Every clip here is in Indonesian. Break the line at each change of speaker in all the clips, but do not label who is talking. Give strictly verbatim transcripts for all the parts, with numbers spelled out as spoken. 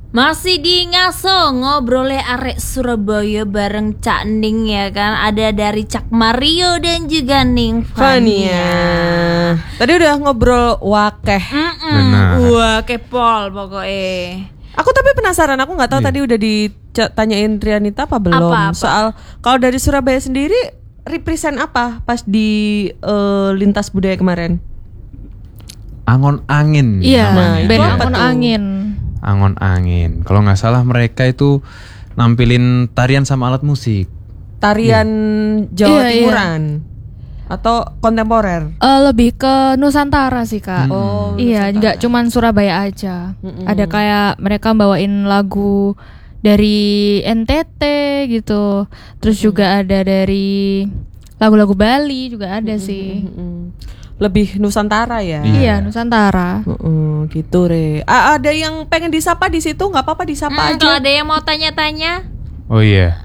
Masih di Ngaso ngobrolnya arek Surabaya bareng Cak Ning ya kan. Ada dari Cak Mario dan juga Ning Fania.
Tadi udah ngobrol wakeh.
Benar. Wah kepol pokoknya.
Aku tapi penasaran, aku nggak tahu yeah. tadi udah ditanyain Rianita apa belum apa, apa? Soal kalau dari Surabaya sendiri represent apa pas di uh, lintas budaya kemarin?
Angon angin.
Iya, nah, band Angon angin.
Angon angin. Kalau nggak salah mereka itu nampilin tarian sama alat musik.
Tarian yeah. Jawa yeah, Timuran yeah. atau kontemporer?
Uh, lebih ke Nusantara sih kak.
Hmm. Oh,
iya, nggak cuman Surabaya aja. Mm-mm. Ada kayak mereka bawain lagu dari N T T gitu. Terus mm-hmm. juga ada dari lagu-lagu Bali juga ada mm-hmm. sih.
Mm-hmm. Lebih Nusantara ya.
Iya, iya Nusantara.
Uh-uh, gitu re. A- ada yang pengen disapa di situ, nggak apa-apa disapa hmm, aja.
Kalau ada yang mau tanya-tanya.
Oh iya.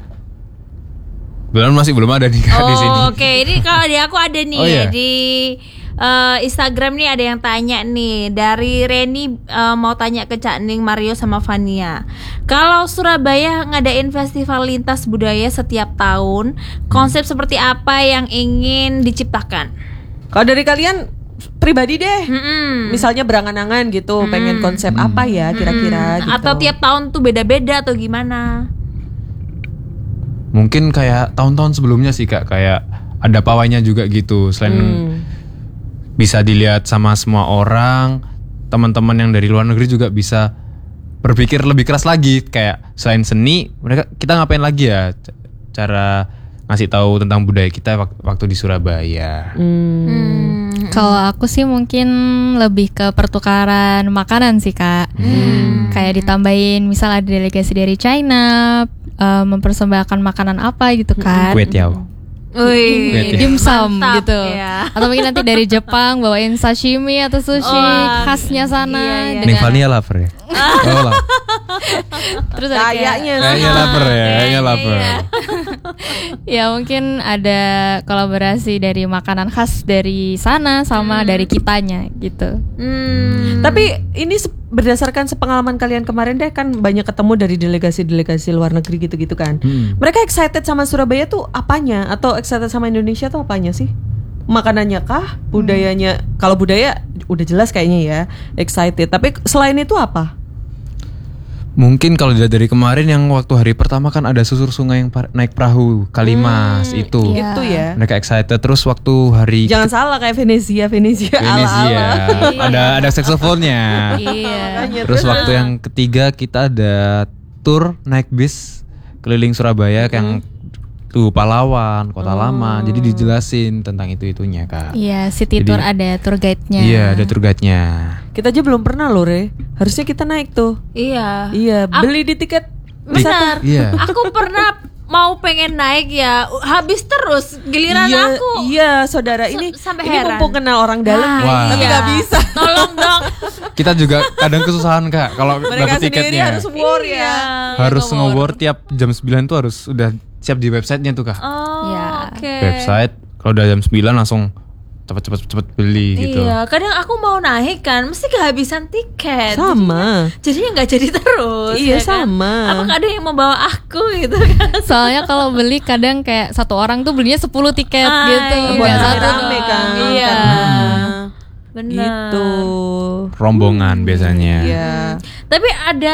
Belum masih belum ada nih
oh,
di sini.
Oke, okay. Ini kalau di aku ada nih oh, ya, iya. di uh, Instagram nih ada yang tanya nih dari Reni uh, mau tanya ke Cak Ning, Mario sama Fania. Kalau Surabaya ngadain festival lintas budaya setiap tahun, konsep hmm. seperti apa yang ingin diciptakan?
Kalau dari kalian pribadi deh,
Mm-mm.
misalnya berangan-angan gitu, mm. pengen konsep
mm.
apa ya kira-kira? Gitu.
Atau tiap tahun tuh beda-beda atau gimana?
Mungkin kayak tahun-tahun sebelumnya sih kak, kayak ada pawainya juga gitu. Selain mm. bisa dilihat sama semua orang, teman-teman yang dari luar negeri juga bisa berpikir lebih keras lagi. Kayak selain seni, mereka kita ngapain lagi ya? Cara ngasih tahu tentang budaya kita waktu di Surabaya.
Hmm. Hmm. Kalau aku sih mungkin lebih ke pertukaran makanan sih kak. Hmm. Kayak ditambahin misal ada delegasi dari China uh, mempersembahkan makanan apa gitu kan.
Kue tiao.
Wih,
dimsum gitu.
Ya.
Atau mungkin nanti dari Jepang bawain sashimi atau sushi oh, khasnya sana.
Iya, iya.
Nih Fania lapar ya.
Oh, lah. Terus ada
kayaknya
kayaknya lapar ya, kayaknya lapar.
Ya mungkin ada kolaborasi dari makanan khas dari sana sama hmm. dari kitanya gitu.
Hmm. Tapi ini se- berdasarkan sepengalaman kalian kemarin deh, kan banyak ketemu dari delegasi-delegasi luar negeri gitu-gitu kan. Hmm. Mereka excited sama Surabaya tuh apanya? Atau excited sama Indonesia tuh apanya sih? Makanannya kah? Budayanya? Hmm. Kalau budaya udah jelas kayaknya ya, excited. Tapi selain itu apa?
Mungkin kalau dilihat dari kemarin yang waktu hari pertama kan ada susur sungai yang par- naik perahu Kalimas hmm, itu.
Iya. Itu ya.
Mereka excited. Terus waktu hari
jangan ke- salah kayak Venezia, Venezia,
Venezia.
ala-ala.
ada ada saksofonnya.
Iya.
Terus waktu yang ketiga kita ada tour naik bis keliling Surabaya hmm. yang tuh pahlawan, kota oh. lama. Jadi dijelasin tentang itu-itunya kak.
Iya, city tour jadi, ada tour guide-nya.
Iya, ada tour guide-nya.
Kita aja belum pernah loh Re. Harusnya kita naik tuh.
Iya.
Iya, beli di tiket.
Benar.
Iya.
Aku pernah mau pengen naik ya, habis terus giliran
iya,
aku.
Iya, saudara ini
S- sampai
ini
heran.
mumpung kenal orang dalam
ah,
ya, tapi
iya.
nggak bisa.
Tolong dong.
Kita juga kadang kesusahan kak kalau dapat tiketnya.
Harus war ya.
Iya,
harus nge-war tiap jam sembilan tuh harus udah siap di websitenya tuh kak.
Oh,
ya.
oke. Okay.
Website kalau udah jam sembilan langsung cepet-cepet beli gitu.
Iya, kadang aku mau naik kan, mesti kehabisan tiket.
Sama.
Jadinya nggak jadi terus.
Iya
ya kan?
sama.
Apakah ada yang mau bawa aku gitu kan?
Soalnya kalau beli kadang kayak satu orang tuh belinya sepuluh tiket ah, gitu.
Iya.
Buat satu
rame kan.
Iya.
Hmm.
Benar.
Gitu.
Rombongan hmm. biasanya.
Iya.
Hmm. Tapi ada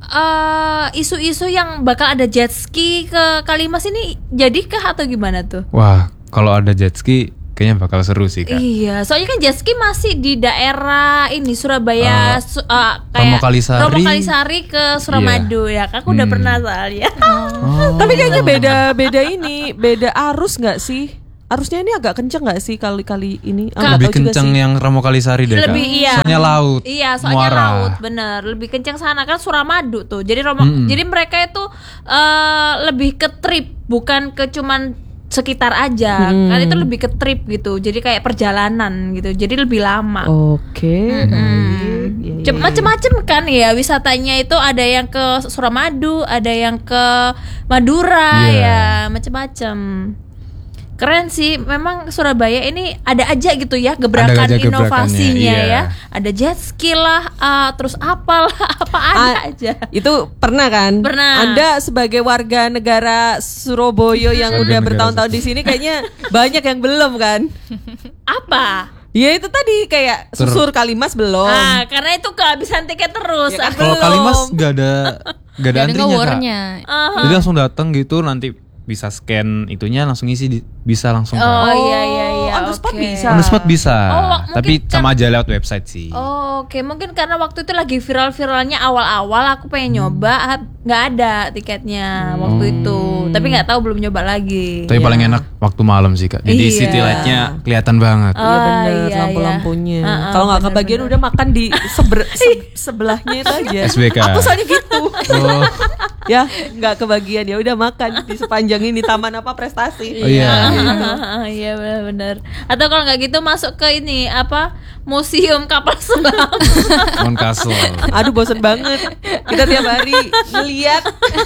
uh, isu-isu yang bakal ada jet ski ke Kalimas ini, jadikah atau gimana tuh?
Wah, kalau ada jet ski kayaknya bakal seru sih kak.
Iya, soalnya kan jet ski masih di daerah ini Surabaya, uh, su- uh, kayak
Romo Kalisari.
Romo Kalisari ke Suramadu yeah. ya. Aku udah hmm. pernah soalnya.
Oh. Tapi kayaknya beda beda ini, beda arus nggak sih? Arusnya ini agak kenceng nggak sih kali-kali ini?
Ka- lebih kenceng yang Romo Kalisari deh
lebih,
kak.
Iya.
Soalnya laut.
Iya, soalnya
muara.
laut, bener. Lebih kenceng sana kan Suramadu tuh. Jadi Romo, hmm. jadi mereka itu uh, lebih ke trip, bukan ke cuman sekitar aja. Hmm. Kan itu lebih ke trip gitu. Jadi kayak perjalanan gitu. Jadi lebih lama.
Oke. Okay.
Hmm. Ya, ya, macem-macem kan ya wisatanya itu, ada yang ke Suramadu, ada yang ke Madura yeah. ya, macem-macem. Keren sih, memang Surabaya ini ada aja gitu ya gebrakan
Ada aja gebrakannya,
inovasinya
iya.
ya. Ada jet ski lah, uh, terus apalah, apa ada
Ah,
aja.
Itu pernah kan?
Pernah.
Anda sebagai warga negara Surabaya yang
Warga
udah
negara
bertahun-tahun di sini kayaknya banyak yang belum kan?
Apa?
Ya itu tadi kayak
Ter-
susur Kalimas belum.
Ah, karena itu kehabisan tiket terus.
Ya kan,
Aku-
Kalau
belum.
Kalimas gak ada gak ada
Gak ada
antrinya Kak.
nge-war-nya.
Jadi langsung datang gitu, nanti bisa scan itunya langsung isi di- bisa langsung Kak.
Oh iya iya iya.
on the spot
oke.
bisa.
On the spot bisa.
Oh, mungkin
Tapi
kan-
sama aja lewat website sih.
Oh, oke, mungkin karena waktu itu lagi viral-viralnya awal-awal aku pengen nyoba, ha- nggak ada tiketnya waktu itu. Tapi nggak tahu belum nyoba lagi.
Tapi paling enak waktu malam sih Kak. Jadi
Iya.
city light-nya kelihatan banget.
Iya
Oh,
bener,
iya,
lampu-lampunya.
iya. Ah, ah,
Kalau nggak
bener,
kebagian
bener.
udah makan di seber- se- sebelahnya itu aja.
S B K.
Aku soalnya gitu.
Oh,
Ya nggak kebagian ya udah makan di sepanjang ini taman apa prestasi.
Oh, iya.
Iya benar-benar. Atau kalau nggak gitu masuk ke ini apa museum kapal selam.
Mount Castle.
Aduh bosen banget. Kita tiap hari ngeliat.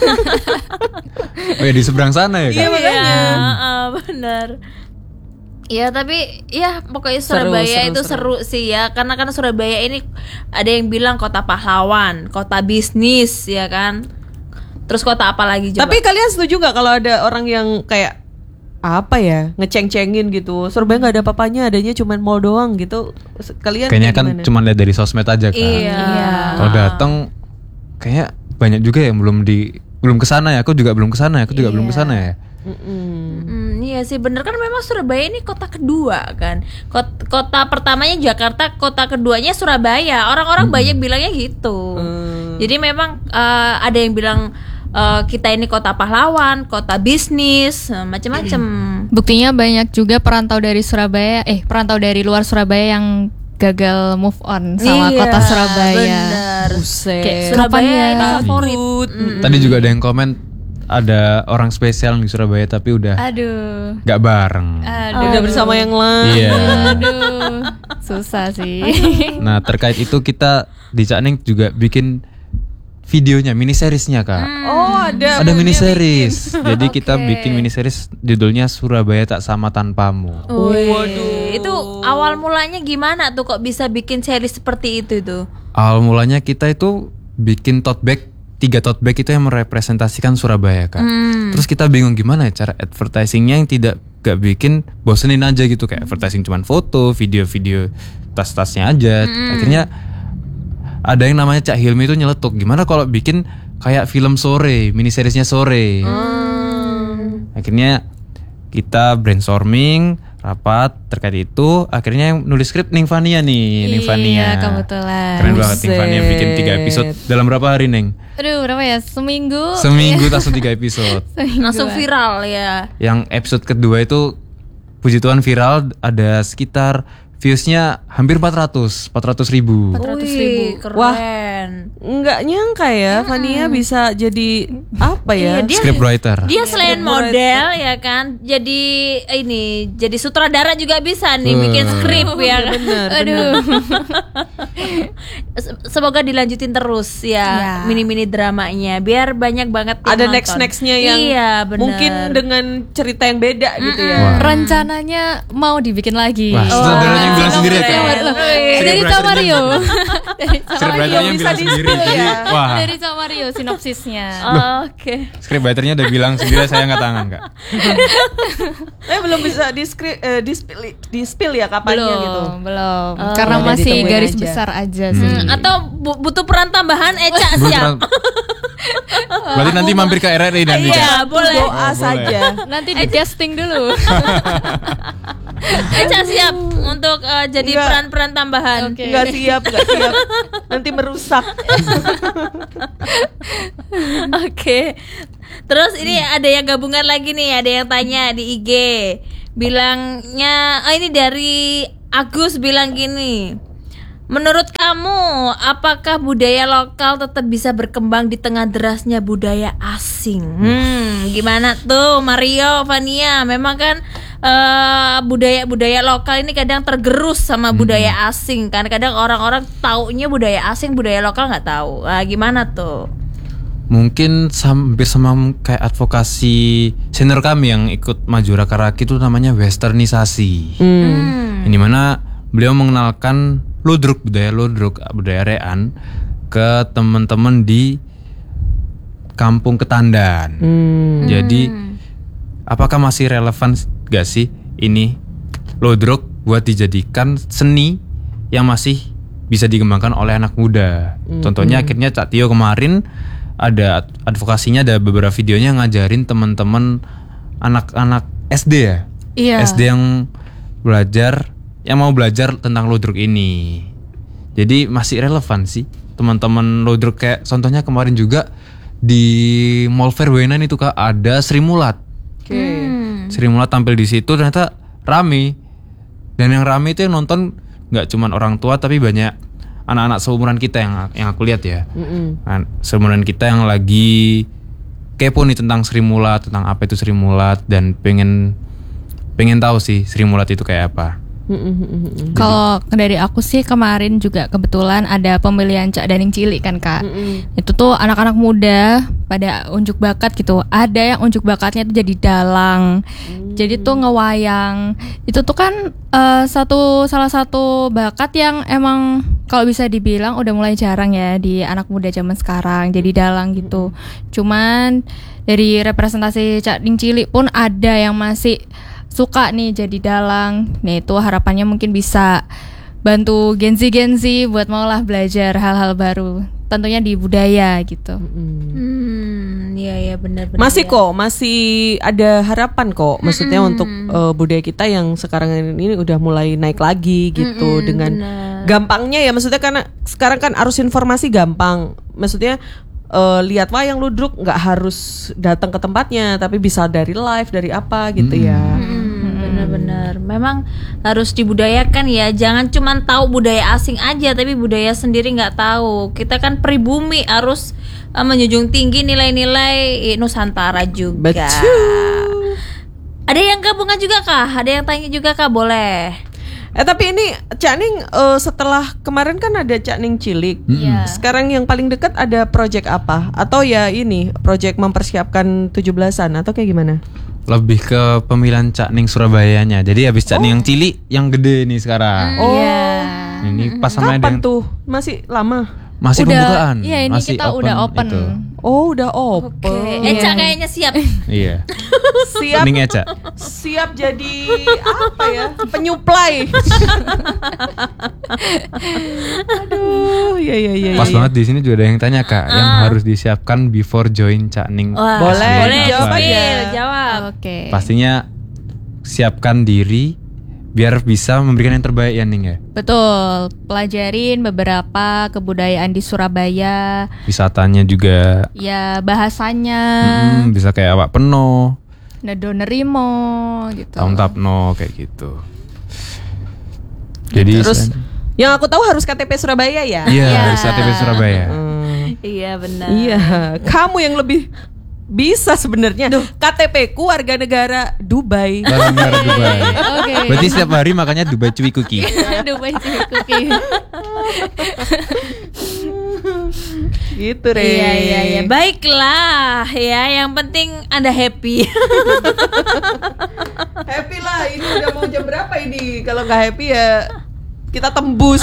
Oh ya di seberang sana ya Kak.
Iya, makanya.
Iya, ah, benar. Iya tapi ya pokoknya
Seru,
Surabaya
seru,
itu seru. sih ya karena kan Surabaya ini ada yang bilang kota pahlawan, kota bisnis ya kan. Terus kota apa lagi coba?
Tapi kalian setuju nggak kalau ada orang yang kayak apa ya ngeceng-cengin gitu? Surabaya nggak ada apa-apanya, adanya cuma mall doang gitu. Kalian
Kayaknya
kayak
kan
gimana?
cuma lihat dari sosmed aja Kak.
Iya.
Kalau datang kayak banyak juga yang belum di belum kesana ya. Aku juga belum kesana ya. Aku juga belum kesana ya.
Mm-mm.
Hmm, iya sih bener kan memang Surabaya ini kota kedua kan. Kota, kota pertamanya Jakarta, kota keduanya Surabaya. Orang-orang banyak bilangnya gitu.
Hmm.
Jadi memang eh, ada yang bilang eh, kita ini kota pahlawan, kota bisnis, eh, macam-macam.
Buktinya banyak juga perantau dari Surabaya, eh perantau dari luar Surabaya yang gagal move on sama
Iya,
kota Surabaya.
bener.
Buset.
Kayak
Surabaya
kapan ya?
itu favorit.
Tadi juga ada yang komen ada orang spesial di Surabaya tapi udah
Aduh.
nggak bareng.
Aduh.
Udah bersama yang lain.
Iya.
Aduh. Susah sih.
Nah terkait itu kita di Cak Ning juga bikin videonya, mini seriesnya Kak.
Oh ada.
Ada mini
maunya
series. Jadi kita
Oke.
bikin mini series judulnya Surabaya Tak Sama Tanpamu.
Wih,
Waduh.
itu awal mulanya gimana tuh kok bisa bikin seri seperti itu tuh?
Awal mulanya kita itu bikin tote bag, tiga tote bag itu yang merepresentasikan Surabaya Kak.
Hmm.
Terus kita bingung gimana ya cara advertisingnya yang tidak gak bikin bosenin aja gitu, kayak advertising cuman foto, video-video tas-tasnya aja. Akhirnya ada yang namanya Cak Hilmi itu nyeletuk, gimana kalau bikin kayak film sore, mini seriesnya sore. Akhirnya kita brainstorming, rapat terkait itu, akhirnya yang nulis skrip Ning Fania nih, Ning Fania.
Iya, kebetulan.
Keren banget Ning Fania bikin tiga episode dalam berapa hari Neng?
Aduh, berapa ya? Seminggu.
Seminggu langsung tiga episode.
Seminggu.
Langsung viral ya.
Yang episode kedua itu puji Tuhan viral, ada sekitar viewsnya hampir empat ratus ribu.
empat ratus
Wih,
ribu. Keren.
wah. Nggak nyangka ya Fania bisa jadi apa ya?
Iya, dia
Scriptwriter.
dia selain
Scriptwriter.
model ya kan, jadi ini jadi sutradara juga bisa nih
Wah.
bikin skrip ya kan.
Bener,
Aduh. Se- Semoga dilanjutin terus ya
Ya.
mini-mini dramanya biar banyak banget yang
Ada
nonton.
next nextnya yang
iya, bener.
mungkin dengan cerita yang beda gitu ya.
Wah.
Rencananya mau dibikin lagi.
Wah, sutradaranya yang bilang sendiri ya Kak?
keren.
Loh,
Wih.
dari Cak Mario. Dari Cak
Scriptwriternya yang
bisa
bilang sendiri.
di-spill
Jadi,
ya.
wah,
Dari Cak Mario sinopsisnya.
Oke.
scriptwriternya udah bilang sendiri, saya angkat tangan Kak.
Eh belum bisa di script eh, di spill, di spill ya kapannya
belum,
gitu.
belum.
Oh.
Karena
Udah
masih
ditungguin
garis
aja.
besar aja sih.
Hmm, atau bu- butuh peran tambahan Eca
Belum
siap.
terang- Berarti nanti mampir ke R R I nanti Kak.
Iya, boleh.
Doa
boleh.
saja.
Nanti di casting dulu.
Eca siap untuk eh, jadi
Enggak.
peran-peran tambahan.
Oke.
Nggak siap, nggak siap. Nanti merusak.
Oke. Terus ini ada yang gabungan lagi nih, ada yang tanya di I G. Bilangnya, oh ini dari Agus bilang gini. Menurut kamu, apakah budaya lokal tetap bisa berkembang di tengah derasnya budaya asing? Hmm, gimana tuh Mario, Vania? Memang kan eh, budaya-budaya lokal ini kadang tergerus sama budaya asing kan. Kadang orang-orang taunya budaya asing, budaya lokal nggak tahu. Ah, gimana tuh?
mungkin hampir sama kayak advokasi senior kami yang ikut maju Raka-Raki itu namanya westernisasi.
Hmm.
Ini mana beliau mengenalkan ludruk, budaya ludruk, budaya rean ke teman-teman di Kampung Ketandan.
Hmm.
Jadi apakah masih relevan gak sih ini ludruk buat dijadikan seni yang masih bisa dikembangkan oleh anak muda? Hmm. Contohnya akhirnya Cak Tio kemarin ada advokasinya, ada beberapa videonya ngajarin teman-teman anak-anak S D ya.
Iya.
S D yang belajar, yang mau belajar tentang ludruk ini. Jadi masih relevan sih teman-teman ludruk, kayak contohnya kemarin juga di Mall Fair Wenan itu Kak ada Sri Mulat.
Oke. Okay.
Sri Mulat tampil di situ, ternyata rame. Dan yang rame itu yang nonton nggak cuman orang tua tapi banyak anak-anak seumuran kita yang yang aku lihat ya. Nah, seumuran kita yang lagi kepo nih tentang Sri Mulat, tentang apa itu Sri Mulat, dan pengen pengen tahu sih Sri Mulat itu kayak apa.
Kalau dari aku sih kemarin juga kebetulan ada pemilihan Cak Daning Cilik kan Kak. Itu tuh anak-anak muda pada unjuk bakat gitu. Ada yang unjuk bakatnya itu jadi dalang. Mm. Jadi tuh ngewayang. Itu tuh kan uh, satu salah satu bakat yang emang kalau bisa dibilang udah mulai jarang ya di anak muda zaman sekarang. Jadi dalang gitu. Cuman dari representasi Cak Daning Cilik pun ada yang masih suka nih jadi dalang. Nih itu harapannya mungkin bisa bantu genzi-genzi buat maulah belajar hal-hal baru, tentunya di budaya gitu.
Hmm, iya ya benar-benar.
Masih
ya.
kok, masih ada harapan kok. Maksudnya mm-hmm. untuk uh, budaya kita yang sekarang ini udah mulai naik lagi gitu, mm-hmm, dengan bener. Gampangnya ya, maksudnya karena sekarang kan arus informasi gampang. Maksudnya Uh, lihat wayang ludruk nggak harus datang ke tempatnya, tapi bisa dari live, dari apa gitu hmm. ya.
Hmm, benar-benar. Memang harus dibudayakan ya. Jangan cuma tahu budaya asing aja, tapi budaya sendiri nggak tahu. Kita kan pribumi, harus uh, menjunjung tinggi nilai-nilai Nusantara juga.
Betul.
Ada yang gabungan juga kah? Ada yang tanya juga kah? Boleh.
Eh tapi ini Cak Ning uh, setelah kemarin kan ada Cak Ning Cilik.
Iya.
Sekarang yang paling dekat ada project apa? Atau ya ini project mempersiapkan tujuh belasan atau kayak gimana?
Lebih ke pemilihan Cak Ning Surabayanya. Jadi habis Cak Ning oh. yang cilik, yang gede nih sekarang.
Oh.
Yeah.
Ini pas sama
kapan
dengan
tuh? Masih lama?
Masih
udah,
pembukaan.
Iya ini
masih
kita
open
udah open.
Itu.
Oh udah open.
Okay. Eca kayaknya siap.
Iya.
Siap.
Ning Eca.
Siap jadi apa ya? Penyuplai. Aduh, ya ya ya.
Pas
ya,
banget ya. Di sini juga ada yang tanya Kak, uh. yang harus disiapkan before join Cak Ning.
Wah,
boleh.
Boleh
Jawab aja.
Jawab.
Oke. Okay.
Pastinya siapkan diri biar bisa memberikan yang terbaik ya Ning ya.
Betul, pelajarin beberapa kebudayaan di Surabaya.
Wisatanya juga.
Ya bahasanya.
Hmm, bisa kayak awak peno,
Nedo nerimo gitu.
Taum tapno kayak gitu. Jadi
terus
sen-
yang aku tahu harus K T P Surabaya ya.
Iya,
Ya.
harus K T P Surabaya.
Hmm.
Iya benar.
Iya, kamu yang lebih bisa sebenarnya. K T P-ku warga negara Dubai.
Warga negara Dubai.
Oke.
Berarti setiap hari makanya Dubai Cuy Cookie.
Dubai Cuy Cookie.
Gitu Re.
Iya iya iya. Baiklah ya, yang penting Anda happy.
Happy lah, ini udah mau jam berapa ini? Kalau nggak happy ya kita tembus.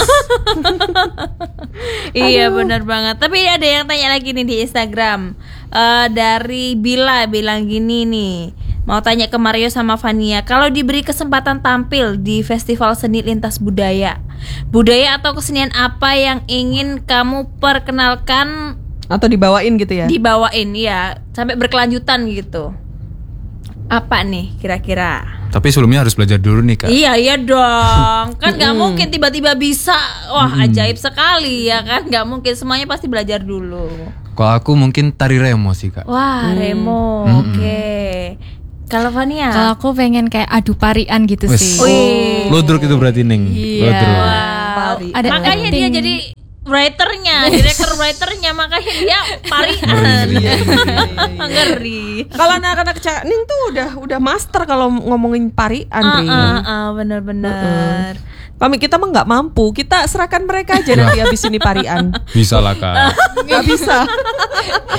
Iya benar banget. Tapi ada yang tanya lagi nih di Instagram. Uh, dari Bila bilang gini nih, mau tanya ke Mario sama Fania, kalau diberi kesempatan tampil di Festival Seni Lintas Budaya, budaya atau kesenian apa yang ingin kamu perkenalkan
Atau dibawain gitu ya?
dibawain ya sampai berkelanjutan gitu? Apa nih kira-kira?
Tapi sebelumnya harus belajar dulu nih Kak.
Iya iya dong, kan nggak mungkin tiba-tiba bisa. Wah ajaib sekali ya kan, nggak mungkin, semuanya pasti belajar dulu.
Kalau aku mungkin tari remo sih Kak.
Wah remo,
Hmm.
oke. Kalau Fania?
Kalau aku pengen kayak adu parian gitu
Wes.
sih.
Wih.
Ludruk itu berarti Ning.
Iya.
Ludruk.
Wow.
Pari.
Ada
Makanya dia
acting.
jadi writernya, direktur writernya, makanya dia parian.
Ngeri, ngeri,
Ngeri.
Kalau anak-anak Cak Ning tuh udah udah master kalau ngomongin parian, Ri.
Ah, ah, ah, benar-benar.
Kami kita mah nggak mampu, kita serahkan mereka aja nanti habis ini parian.
Bisa lah Kak.
Nggak bisa.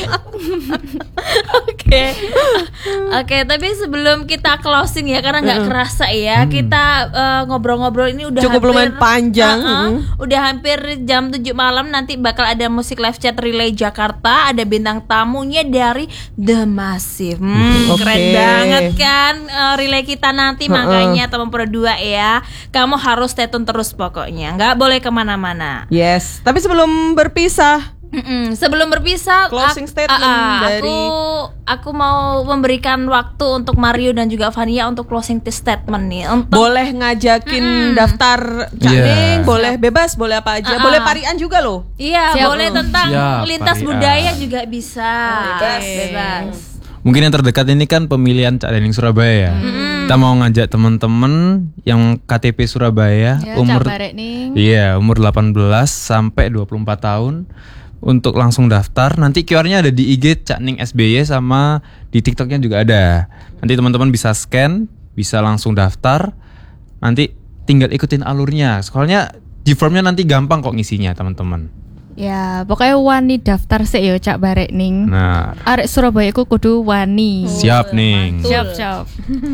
Oke, oke. Tapi sebelum kita closing ya, karena nggak kerasa ya, kita uh, ngobrol-ngobrol ini udah
Cukup
hampir,
lumayan panjang.
uh-uh,
Mm.
udah hampir jam tujuh malam. Nanti bakal ada musik live chat relay Jakarta, ada bintang tamunya dari The Massive. Hmm,
Oke.
Keren banget kan uh, relay kita nanti.
Uh-uh.
Makanya teman Pro dua ya, kamu harus stay tune terus pokoknya, nggak boleh kemana-mana.
Yes, tapi sebelum berpisah,
Mm-mm. Sebelum berpisah,
Closing
ak-
statement
ah, ah,
dari-
aku aku mau memberikan waktu untuk Mario dan juga Vania untuk closing statement nih. Untuk
boleh ngajakin daftar Cak
Iya.
Ning, boleh bebas, boleh apa aja,
Uh-uh.
boleh parian juga loh.
iya,
Siap.
boleh tentang
Siap,
lintas
Parian.
budaya juga bisa.
Bebas.
Bebas.
Mungkin yang terdekat ini kan pemilihan Cak Dening Surabaya ya. Kita mau ngajak teman-teman yang K T P Surabaya
Ya,
umur
Cak Barekning.
Iya, umur delapan belas sampai dua puluh empat tahun untuk langsung daftar. Nanti Q R-nya ada di I G Cak Ning S B Y sama di TikTok-nya juga ada. Nanti teman-teman bisa scan, bisa langsung daftar. Nanti tinggal ikutin alurnya. Soalnya di formnya nanti gampang kok ngisinya, teman-teman.
Ya, pokoknya wani daftar sih yo Cak Barekning.
Nah,
Arek Surabaya ku kudu wani.
siap nih.
Siap, siap.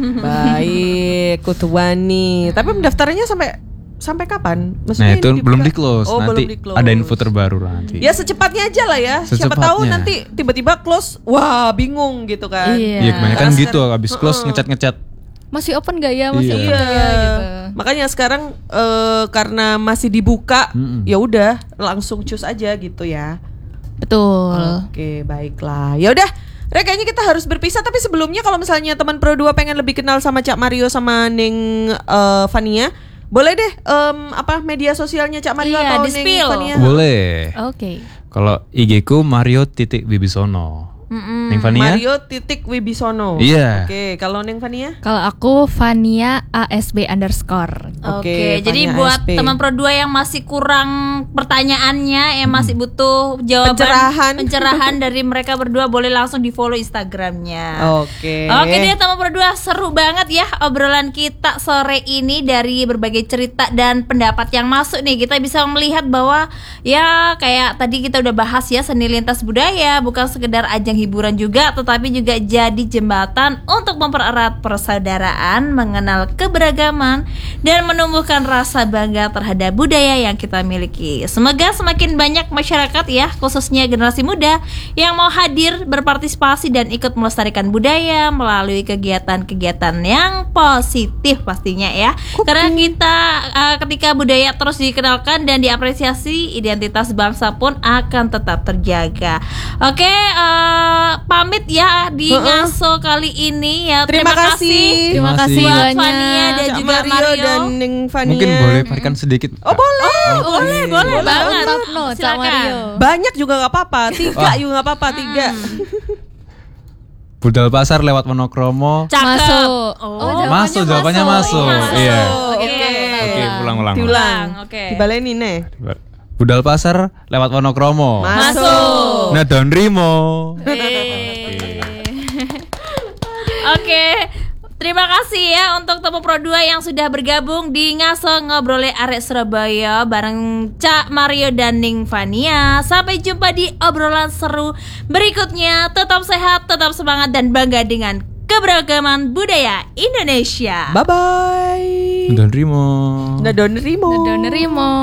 Baik, kutu wani. Tapi pendaftarannya sampai sampai kapan?
Nah,
Maksudnya
itu
dibuka-
belum di-close.
Oh,
Nanti
belum di-close.
ada info terbaru nanti.
Ya secepatnya aja lah ya. Siapa tahu
Secepatnya.
nanti tiba-tiba close, wah bingung gitu kan.
Iya.
Iya, kebanyakan
Sekarang-
gitu habis close ngecat-ngecat.
Masih open gak ya? Masih
Iya.
open gak ya gitu.
Makanya sekarang eh, karena masih dibuka,
Mm-mm.
ya udah langsung cus aja gitu ya.
Betul.
Oke, baiklah. Ya udah, Re, kayaknya kita harus berpisah. Tapi sebelumnya kalau misalnya teman Pro dua pengen lebih kenal sama Cak Mario sama Ning eh, Vania, boleh deh em, apa media sosialnya Cak Mario
Iya,
atau
di
Ning
spill.
Vania?
Boleh.
Oke.
Kalau I G ku Mario titik Wibisono. Ning Vania?
Mario titik Wibisono.
Iya.
Oke, kalau Ning Vania?
Kalau aku Vania A S B underscore.
Oke,
Oke,
jadi
Vania
buat
A S P.
teman Pro dua yang masih kurang pertanyaannya, yang masih butuh jawaban
Pencerahan.
pencerahan dari mereka berdua, boleh langsung di follow Instagramnya.
Oke.
Oke deh teman Pro dua, seru banget ya obrolan kita sore ini. Dari berbagai cerita dan pendapat yang masuk nih, kita bisa melihat bahwa ya kayak tadi kita udah bahas ya, seni lintas budaya bukan sekedar ajang hiburan juga, tetapi juga jadi jembatan untuk mempererat persaudaraan, mengenal keberagaman, dan menumbuhkan rasa bangga terhadap budaya yang kita miliki. Semoga semakin banyak masyarakat ya, khususnya generasi muda, yang mau hadir, berpartisipasi, dan ikut melestarikan budaya melalui kegiatan-kegiatan yang positif pastinya ya. Karena kita uh, ketika budaya terus dikenalkan dan diapresiasi, identitas bangsa pun akan tetap terjaga. Oke, uh, pamit ya di
Uh-uh.
Ngaso kali ini ya.
Terima kasih.
Terima
Terima
kasih
kasih.
buat
banyak.
Vania dan
Cak
juga
Mario,
Mario.
dan Ning Vania.
Mungkin boleh berikan sedikit.
Oh, boleh.
Boleh, boleh banget.
Mantap no, Cak
Silakan.
Mario.
Banyak juga nggak apa-apa. Tiga
Wah.
juga nggak apa-apa. Tiga.
Budal pasar lewat Wonokromo.
Cakep.
Masuk.
Oh,
Masuk, jawabannya masuk.
Masuk.
Iya.
Oke.
Oke, ulang-ulang.
Diulang.
Oke.
Dibaleni nih.
Budal pasar lewat Wonokromo.
Masuk.
Nah, Don Rimo.
Eh. Oke. Terima kasih ya untuk Topo Pro dua yang sudah bergabung di Ngaso Ngobrole Arek Surabaya bareng Cak Mario dan Ning Vania. Sampai jumpa di obrolan seru berikutnya. Tetap sehat, tetap semangat, dan bangga dengan keberagaman budaya Indonesia.
Bye bye.
Don Rimo.
Nah, Don Rimo.
Don Rimo.